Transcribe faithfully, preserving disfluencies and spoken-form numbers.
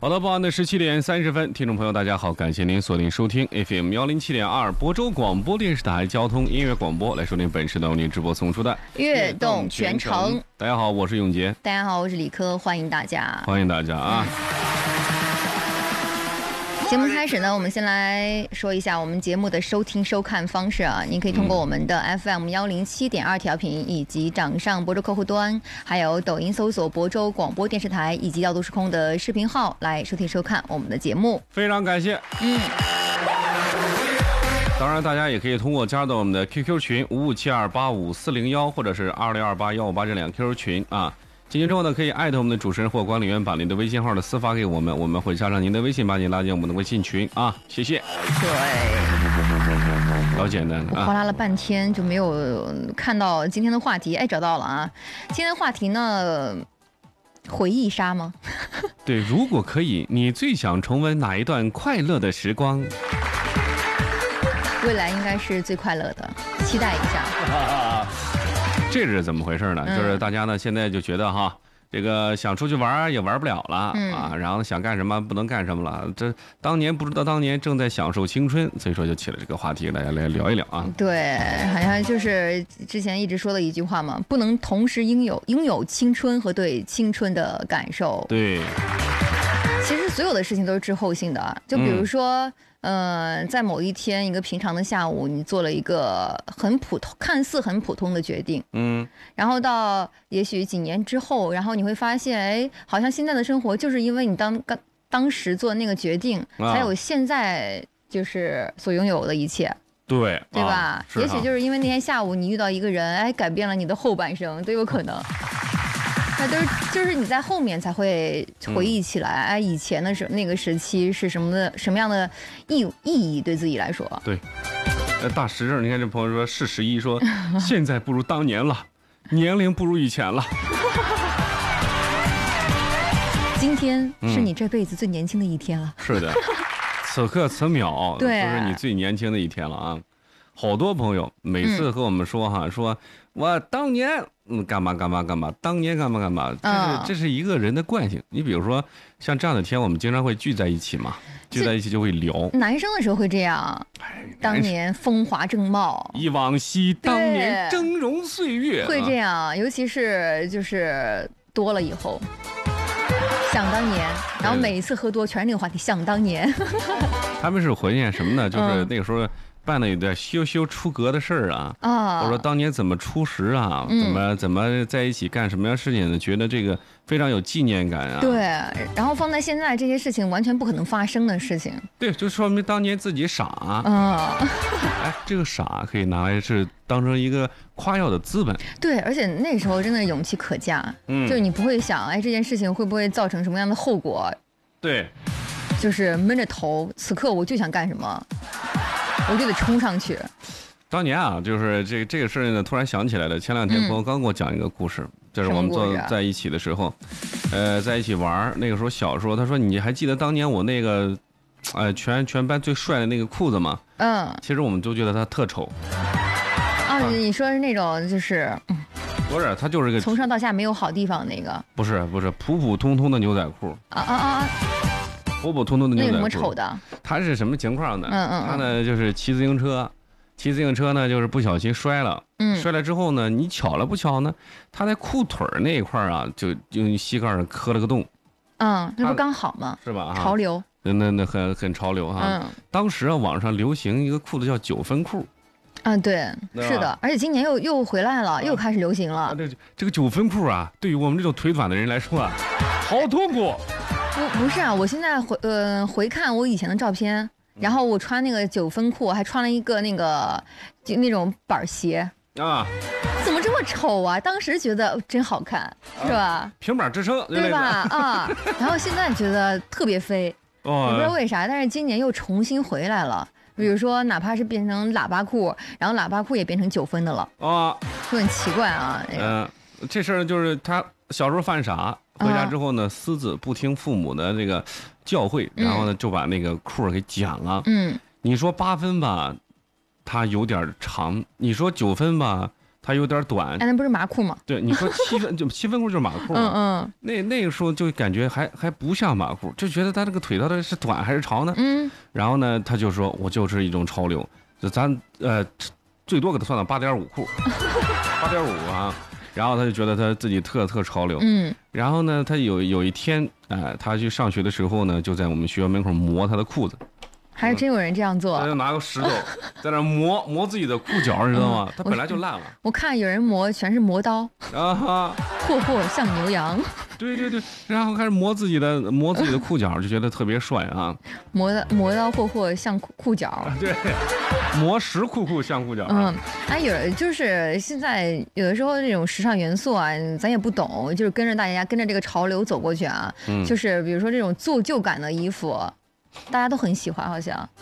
好的，报案的十七点三十分，听众朋友大家好，感谢您锁定收听 F M 幺零七点二亳州广播电视台交通音乐广播，来收听本时段为您直播送出的悦动全程。 大家好，我是永杰。 大家好，我是李科，欢迎大家， 欢迎大家啊。 节目开始呢，我们先来说一下我们节目的收听收看方式啊。您可以通过我们的 F M 幺零七点二调频，以及掌上亳州客户端，还有抖音搜索亳州广播电视台，以及调度时空的视频号来收听收看我们的节目。 非常感谢。 嗯。 当然，大家也可以通过加入到我们的 Q Q 群五五七二八五四零幺，或者是二六二八幺五八这两个 Q Q 群啊。进去之后呢，可以艾特我们的主持人或管理员，把您的微信号的私发给我们，我们会加上您的微信，把您拉进我们的微信群啊，谢谢。 对， 老简单。 我哗啦了半天就没有看到今天的话题，哎，找到了啊！今天的话题呢，回忆杀吗？ 对，如果可以，你最想重温哪一段快乐的时光？ 未来应该是最快乐的，期待一下。 这是怎么回事呢？ 嗯、 就是大家呢现在就觉得哈，这个想出去玩也玩不了了、 嗯、 啊，然后想干什么不能干什么了。这当年不知道当年正在享受青春，所以说就起了这个话题，大家来聊一聊啊。 对，好像就是之前一直说的一句话嘛，不能同时拥有拥有青春和对青春的感受。 对， 其实所有的事情都是滞后性的，就比如说。嗯呃，在某一天，一个平常的下午，你做了一个很普通、看似很普通的决定， 嗯， 然后到也许几年之后，然后你会发现，哎，好像现在的生活就是因为你当当当时做那个决定， 啊、 才有现在就是所拥有的一切， 对， 对吧？ 啊、 也许就是因为那天下午你遇到一个人，哎，改变了你的后半生，都有可能。那都是就是你在后面才会回忆起来，哎、嗯，以前的时那个时期是什么的什么样的意意义对自己来说？ 对，呃，大实证，你看这朋友说是十一说，现在不如当年了，年龄不如以前了。 今天是你这辈子最年轻的一天了。 嗯、是的，此刻此秒对就是你最年轻的一天了啊！好多朋友每次和我们说哈，嗯、说我当年嗯干嘛干嘛干嘛，当年干嘛干嘛，这是、嗯、这是一个人的惯性。你比如说像这样的天，我们经常会聚在一起嘛，聚在一起就会聊。 男生的时候会这样，当年风华正茂， 忆往昔当年峥嵘岁月， 会这样，尤其是就是多了以后。想当年，然后每一次喝多全是那个话题。想当年， 他们是怀念什么呢？就是那个时候办了一点羞羞出格的事儿啊。啊、嗯，我说当年怎么初识啊？怎么怎么在一起干什么样事情呢？觉得这个非常有纪念感啊。 对，然后放在现在，这些事情完全不可能发生的事情。 对，就说明当年自己傻。啊、嗯，哎，这个傻可以拿来是当成一个夸耀的资本。 对，而且那时候真的勇气可嘉。嗯，就是你不会想，哎，这件事情会不会造成什么样的后果？ 对， 就是闷着头，此刻我就想干什么。我就得冲上去。 当年啊，就是这个这个事呢，突然想起来了。前两天朋友刚给我讲一个故事，嗯、就是我们坐在一起的时候，呃，在一起玩。那个时候小时候，他说：“你还记得当年我那个，呃，全全班最帅的那个裤子吗？”嗯。其实我们都觉得他特丑。 啊，你说是那种就是，嗯、 不是，他就是个从上到下没有好地方那个。 不是不是，普普通通的牛仔裤。 啊啊啊！ 普普通通的牛仔裤， 那有什么丑的？ 他是什么情况呢？ 嗯嗯， 他呢就是骑自行车，骑自行车呢就是不小心摔了，嗯，摔了之后呢，你巧了不巧呢，他在裤腿那一块啊，就用膝盖上磕了个洞。 嗯，那不刚好吗？ 是吧？ 潮流。 那那很很潮流哈。嗯。当时啊，网上流行一个裤子叫九分裤。 啊，对，是的，而且今年又又回来了，又开始流行了。 啊、这这个九分裤啊，对于我们这种腿短的人来说啊，好痛苦。 不不是啊，我现在回呃回看我以前的照片，然后我穿那个九分裤，还穿了一个那个就那种板鞋啊，怎么这么丑啊？当时觉得真好看，是吧？啊、 平板支撑， 对吧？啊，然后现在觉得特别飞，哦、也不知道为啥，但是今年又重新回来了。比如说，哪怕是变成喇叭裤，然后喇叭裤也变成九分的了啊，就很奇怪啊。嗯、 呃，这事儿就是他小时候犯傻，回家之后呢，私自不听父母的这个教诲，然后呢就把那个裤给剪了。嗯，你说八分吧，它有点长；你说九分吧， 它有点短。 哎，那不是麻裤吗？ 对，你说七分就七分裤就是马裤嘛。 嗯嗯。 那那个时候就感觉还还不像马裤，就觉得他这个腿到底是短还是长呢？ 嗯。 然后呢，他就说我就是一种潮流，就咱呃最多给他算到八点五裤，八点五啊。然后他就觉得他自己特特潮流。 嗯。 然后呢，他有有一天，哎、呃，他去上学的时候呢，就在我们学校门口磨他的裤子。 还是真有人这样做， 他就拿个石头在那磨磨自己的裤脚，你知道吗？他本来就烂了。 我看有人磨全是磨刀啊哈， 霍霍像牛羊。 对对对，然后开始磨自己的磨自己的裤脚，就觉得特别帅啊。 磨的磨刀霍霍像裤脚， 对，磨石裤裤像裤脚。 嗯，哎，有就是现在有的时候这种时尚元素啊，咱也不懂，就是跟着大家跟着这个潮流走过去啊。嗯，就是比如说这种做旧感的衣服。大家都很喜欢，好像。